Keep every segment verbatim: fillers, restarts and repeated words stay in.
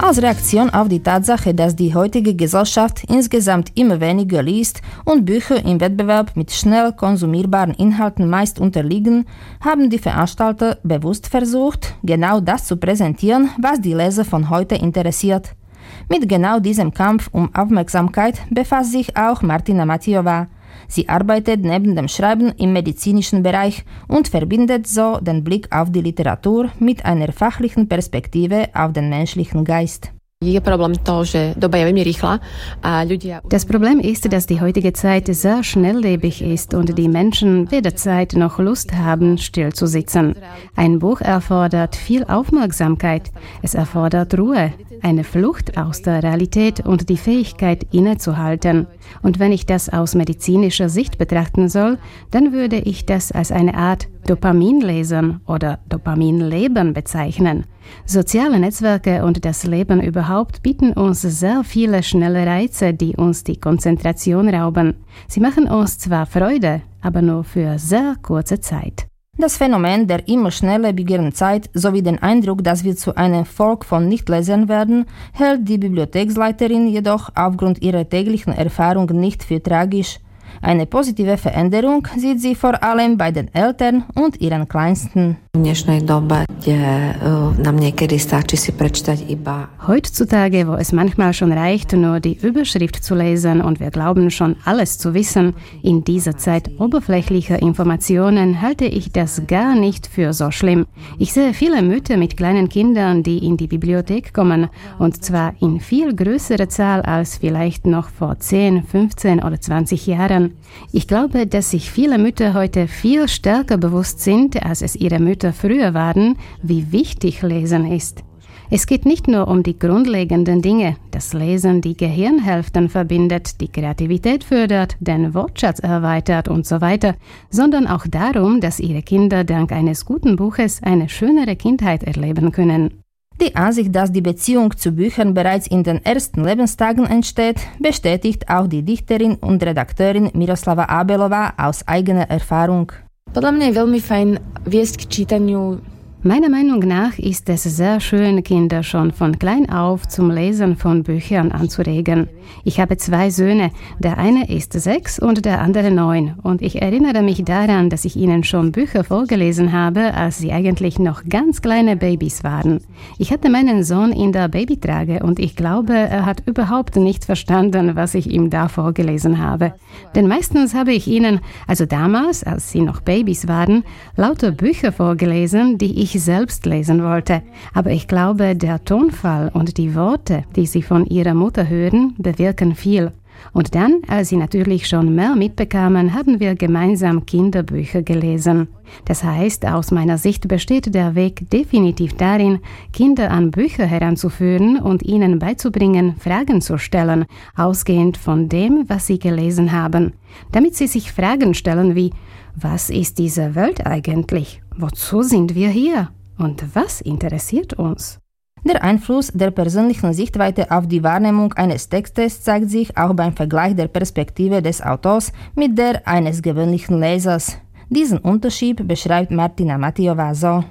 Als Reaktion auf die Tatsache, dass die heutige Gesellschaft insgesamt immer weniger liest und Bücher im Wettbewerb mit schnell konsumierbaren Inhalten meist unterliegen, haben die Veranstalter bewusst versucht, genau das zu präsentieren, was die Leser von heute interessiert. Mit genau diesem Kampf um Aufmerksamkeit befasst sich auch Martina Matijová. Sie arbeitet neben dem Schreiben im medizinischen Bereich und verbindet so den Blick auf die Literatur mit einer fachlichen Perspektive auf den menschlichen Geist. Das Problem ist, dass die heutige Zeit sehr schnelllebig ist und die Menschen weder Zeit noch Lust haben, still zu sitzen. Ein Buch erfordert viel Aufmerksamkeit. Es erfordert Ruhe, eine Flucht aus der Realität und die Fähigkeit, innezuhalten. Und wenn ich das aus medizinischer Sicht betrachten soll, dann würde ich das als eine Art Dopaminlesen oder Dopaminleben bezeichnen. Soziale Netzwerke und das Leben überhaupt bieten uns sehr viele schnelle Reize, die uns die Konzentration rauben. Sie machen uns zwar Freude, aber nur für sehr kurze Zeit. Das Phänomen der immer schnelllebigen Zeit sowie den Eindruck, dass wir zu einem Volk von Nichtlesern werden, hält die Bibliotheksleiterin jedoch aufgrund ihrer täglichen Erfahrung nicht für tragisch. Eine positive Veränderung sieht sie vor allem bei den Eltern und ihren Kleinsten. Heutzutage, wo es manchmal schon reicht, nur die Überschrift zu lesen und wir glauben schon alles zu wissen, in dieser Zeit oberflächlicher Informationen halte ich das gar nicht für so schlimm. Ich sehe viele Mütter mit kleinen Kindern, die in die Bibliothek kommen, und zwar in viel größerer Zahl als vielleicht noch vor zehn, fünfzehn oder zwanzig Jahren. Ich glaube, dass sich viele Mütter heute viel stärker bewusst sind, als es ihre Mütter früher waren, wie wichtig Lesen ist. Es geht nicht nur um die grundlegenden Dinge, dass Lesen die Gehirnhälften verbindet, die Kreativität fördert, den Wortschatz erweitert und so weiter, sondern auch darum, dass ihre Kinder dank eines guten Buches eine schönere Kindheit erleben können. Die Ansicht, dass die Beziehung zu Büchern bereits in den ersten Lebenstagen entsteht, bestätigt auch die Dichterin und Redakteurin Miroslava Abelová aus eigener Erfahrung. Podľa mňa je veľmi fajn viesť k čítaniu. Meiner Meinung nach ist es sehr schön, Kinder schon von klein auf zum Lesen von Büchern anzuregen. Ich habe zwei Söhne, der eine ist sechs und der andere neun. Und ich erinnere mich daran, dass ich ihnen schon Bücher vorgelesen habe, als sie eigentlich noch ganz kleine Babys waren. Ich hatte meinen Sohn in der Babytrage und ich glaube, er hat überhaupt nicht verstanden, was ich ihm da vorgelesen habe. Denn meistens habe ich ihnen, also damals, als sie noch Babys waren, lauter Bücher vorgelesen, die ich selbst lesen wollte. Aber ich glaube, der Tonfall und die Worte, die sie von ihrer Mutter hören, bewirken viel. Und dann, als sie natürlich schon mehr mitbekamen, haben wir gemeinsam Kinderbücher gelesen. Das heißt, aus meiner Sicht besteht der Weg definitiv darin, Kinder an Bücher heranzuführen und ihnen beizubringen, Fragen zu stellen, ausgehend von dem, was sie gelesen haben. Damit sie sich Fragen stellen wie: Was ist diese Welt eigentlich? Wozu sind wir hier? Und was interessiert uns? Der Einfluss der persönlichen Sichtweite auf die Wahrnehmung eines Textes zeigt sich auch beim Vergleich der Perspektive des Autors mit der eines gewöhnlichen Lesers. Diesen Unterschied beschreibt Martina Matijová so.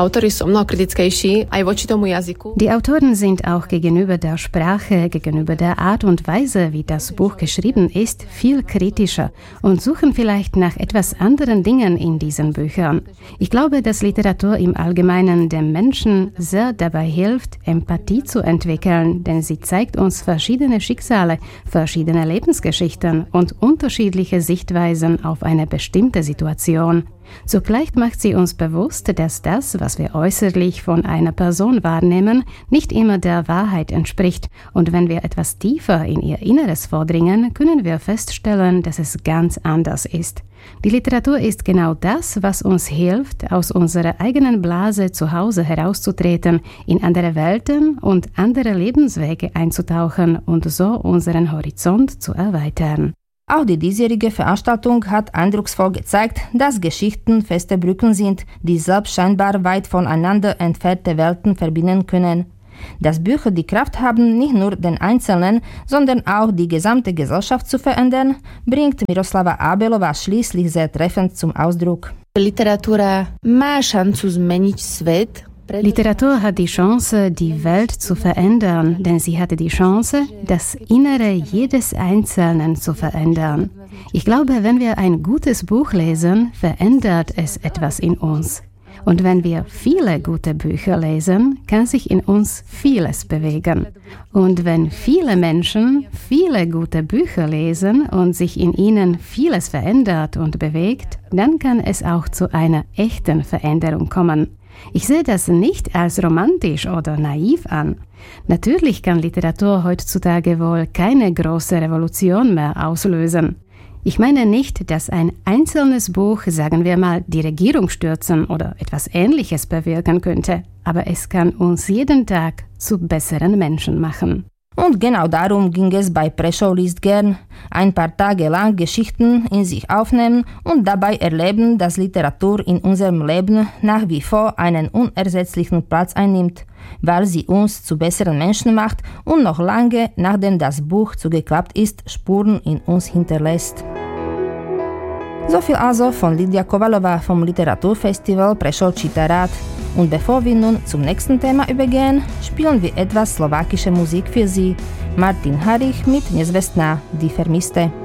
Die Autoren sind auch gegenüber der Sprache, gegenüber der Art und Weise, wie das Buch geschrieben ist, viel kritischer und suchen vielleicht nach etwas anderen Dingen in diesen Büchern. Ich glaube, dass Literatur im Allgemeinen dem Menschen sehr dabei hilft, Empathie zu entwickeln, denn sie zeigt uns verschiedene Schicksale, verschiedene Lebensgeschichten und unterschiedliche Sichtweisen auf eine bestimmte Situation. Zugleich macht sie uns bewusst, dass das, was wir äußerlich von einer Person wahrnehmen, nicht immer der Wahrheit entspricht. Und wenn wir etwas tiefer in ihr Inneres vordringen, können wir feststellen, dass es ganz anders ist. Die Literatur ist genau das, was uns hilft, aus unserer eigenen Blase zu Hause herauszutreten, in andere Welten und andere Lebenswege einzutauchen und so unseren Horizont zu erweitern. Auch die diesjährige Veranstaltung hat eindrucksvoll gezeigt, dass Geschichten feste Brücken sind, die selbst scheinbar weit voneinander entfernte Welten verbinden können. Dass Bücher die Kraft haben, nicht nur den Einzelnen, sondern auch die gesamte Gesellschaft zu verändern, bringt Miroslava Abelová schließlich sehr treffend zum Ausdruck. Literatura má šancu zmeniť svet. Literatur hat die Chance, die Welt zu verändern, denn sie hatte die Chance, das Innere jedes Einzelnen zu verändern. Ich glaube, wenn wir ein gutes Buch lesen, verändert es etwas in uns. Und wenn wir viele gute Bücher lesen, kann sich in uns vieles bewegen. Und wenn viele Menschen viele gute Bücher lesen und sich in ihnen vieles verändert und bewegt, dann kann es auch zu einer echten Veränderung kommen. Ich sehe das nicht als romantisch oder naiv an. Natürlich kann Literatur heutzutage wohl keine große Revolution mehr auslösen. Ich meine nicht, dass ein einzelnes Buch, sagen wir mal, die Regierung stürzen oder etwas Ähnliches bewirken könnte, aber es kann uns jeden Tag zu besseren Menschen machen. Und genau darum ging es bei Preschow liest gern. Ein paar Tage lang Geschichten in sich aufnehmen und dabei erleben, dass Literatur in unserem Leben nach wie vor einen unersetzlichen Platz einnimmt, weil sie uns zu besseren Menschen macht und noch lange, nachdem das Buch zugeklappt ist, Spuren in uns hinterlässt. So viel also von Lidia Kovalova vom Literaturfestival Prešov číta rád. Und bevor wir nun zum nächsten Thema übergehen, spielen wir etwas slowakische Musik für Sie. Martin Harich mit Nezvestná, Die Vermisste.